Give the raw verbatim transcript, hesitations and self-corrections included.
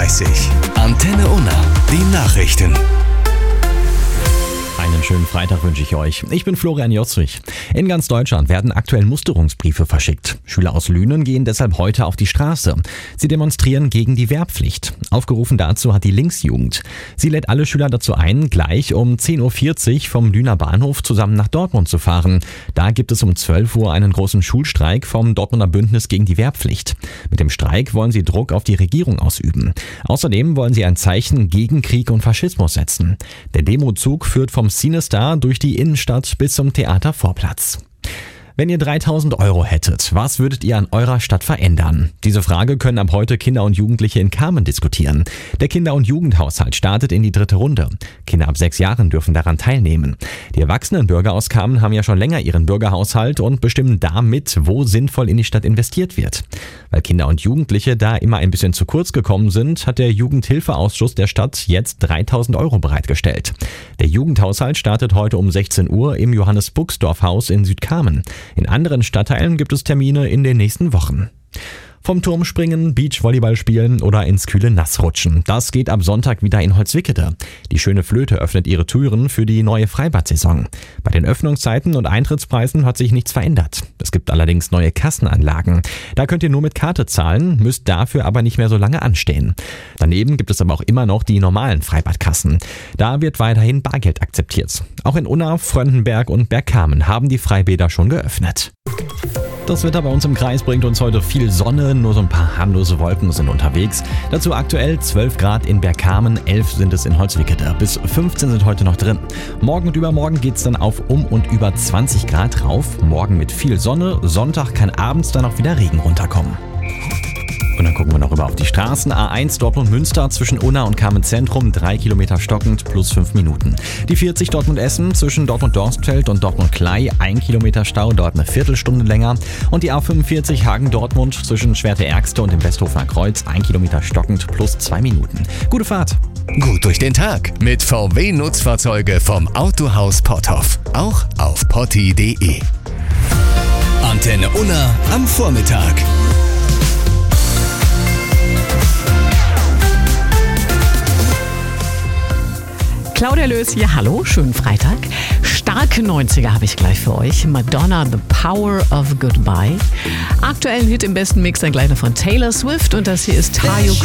dreißig. Antenne Unna, die Nachrichten. Einen schönen Freitag wünsche ich euch. Ich bin Florian Jotzrich. In ganz Deutschland werden aktuell Musterungsbriefe verschickt. Schüler aus Lünen gehen deshalb heute auf die Straße. Sie demonstrieren gegen die Wehrpflicht. Aufgerufen dazu hat die Linksjugend. Sie lädt alle Schüler dazu ein, gleich um zehn Uhr vierzig vom Lüner Bahnhof zusammen nach Dortmund zu fahren. Da gibt es um zwölf Uhr einen großen Schulstreik vom Dortmunder Bündnis gegen die Wehrpflicht. Mit dem Streik wollen sie Druck auf die Regierung ausüben. Außerdem wollen sie ein Zeichen gegen Krieg und Faschismus setzen. Der Demozug führt vom Cinestar durch die Innenstadt bis zum Theatervorplatz. Wenn ihr dreitausend Euro hättet, was würdet ihr an eurer Stadt verändern? Diese Frage können ab heute Kinder und Jugendliche in Kamen diskutieren. Der Kinder- und Jugendhaushalt startet in die dritte Runde. Kinder ab sechs Jahren dürfen daran teilnehmen. Die erwachsenen Bürger aus Kamen haben ja schon länger ihren Bürgerhaushalt und bestimmen damit, wo sinnvoll in die Stadt investiert wird. Weil Kinder und Jugendliche da immer ein bisschen zu kurz gekommen sind, hat der Jugendhilfeausschuss der Stadt jetzt dreitausend Euro bereitgestellt. Der Jugendhaushalt startet heute um sechzehn Uhr im Johannes-Buxdorf-Haus in Südkamen. In anderen Stadtteilen gibt es Termine in den nächsten Wochen. Vom Turm springen, Beachvolleyball spielen oder ins kühle Nass rutschen. Das geht ab Sonntag wieder in Holzwickede. Die Schöne Flöte öffnet ihre Türen für die neue Freibad-Saison. Bei den Öffnungszeiten und Eintrittspreisen hat sich nichts verändert. Es gibt allerdings neue Kassenanlagen. Da könnt ihr nur mit Karte zahlen, müsst dafür aber nicht mehr so lange anstehen. Daneben gibt es aber auch immer noch die normalen Freibadkassen. Da wird weiterhin Bargeld akzeptiert. Auch in Unna, Fröndenberg und Bergkamen haben die Freibäder schon geöffnet. Das Wetter bei uns im Kreis bringt uns heute viel Sonne, nur so ein paar harmlose Wolken sind unterwegs. Dazu aktuell zwölf Grad in Bergkamen, elf sind es in Holzwickede, bis fünfzehn sind heute noch drin. Morgen und übermorgen geht es dann auf um und über zwanzig Grad rauf, morgen mit viel Sonne, Sonntag kann abends dann auch wieder Regen runterkommen. Und dann gucken wir noch rüber auf die Straßen. A eins Dortmund-Münster zwischen Unna und Kamen Zentrum, drei Kilometer stockend plus fünf Minuten. Die vierzig Dortmund-Essen zwischen Dortmund-Dorstfeld und Dortmund-Klei, ein Kilometer Stau, dort eine Viertelstunde länger. Und die A fünfundvierzig Hagen-Dortmund zwischen Schwerte-Ärgste und dem Westhofener Kreuz, ein Kilometer stockend plus zwei Minuten. Gute Fahrt! Gut durch den Tag mit V W-Nutzfahrzeuge vom Autohaus Potthoff. Auch auf potti punkt de. Antenne Unna am Vormittag. Claudia Lös hier, hallo, schönen Freitag. Starke neunziger habe ich gleich für euch. Madonna, The Power of Goodbye. Aktuellen Hit im besten Mix dann gleich noch von Taylor Swift und das hier ist Tayo